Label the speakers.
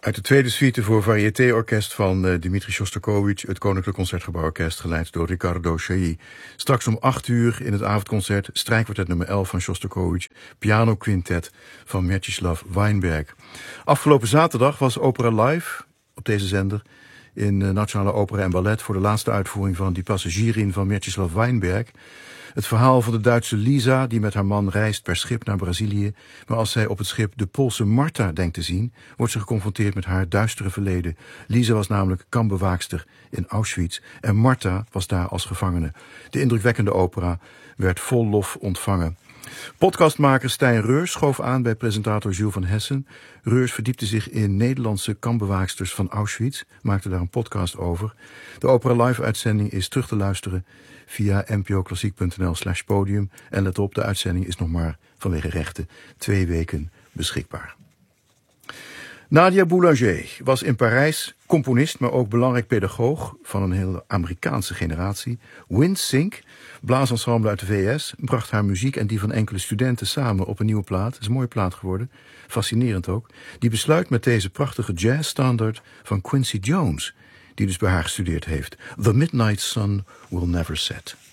Speaker 1: Uit de tweede suite voor variété-orkest van Dmitri Shostakovich, het Koninklijk Concertgebouworkest, geleid door Riccardo Chailly. Straks om 8:00 in het avondconcert strijkkwartet nummer 11 van Shostakovich, pianoquintet van Mstislav Weinberg. Afgelopen zaterdag was Opera Live op deze zender in Nationale Opera en Ballet voor de laatste uitvoering van Die Passagierin van Mstislav Weinberg. Het verhaal van de Duitse Lisa, die met haar man reist per schip naar Brazilië. Maar als zij op het schip de Poolse Marta denkt te zien, wordt ze geconfronteerd met haar duistere verleden. Lisa was namelijk kampbewaakster in Auschwitz en Marta was daar als gevangene. De indrukwekkende opera werd vol lof ontvangen. Podcastmaker Stijn Reurs schoof aan bij presentator Jules van Hessen. Reurs verdiepte zich in Nederlandse kampbewaaksters van Auschwitz, maakte daar een podcast over. De Opera Live-uitzending is terug te luisteren via npoklassiek.nl/podium. En let op, de uitzending is nog maar vanwege rechten 2 weken beschikbaar. Nadia Boulanger was in Parijs componist, maar ook belangrijk pedagoog van een hele Amerikaanse generatie. WindSync, blaasensemble uit de VS, bracht haar muziek en die van enkele studenten samen op een nieuwe plaat. Het is een mooie plaat geworden, fascinerend ook. Die besluit met deze prachtige jazzstandard van Quincy Jones, die dus bij haar gestudeerd heeft. The Midnight Sun Will Never Set.